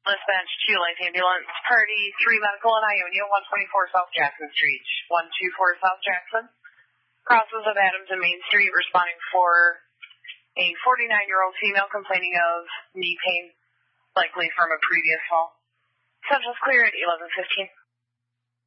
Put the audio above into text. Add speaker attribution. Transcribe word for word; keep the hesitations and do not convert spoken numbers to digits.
Speaker 1: Dispatch two Life Ambulance, Party three Medical in Ionia, one twenty-four South Jackson Street, one twenty-four South Jackson. Crosses of Adams and Main Street, responding for a forty-nine-year-old female complaining of knee pain, likely from a previous fall. Central's clear at eleven fifteen.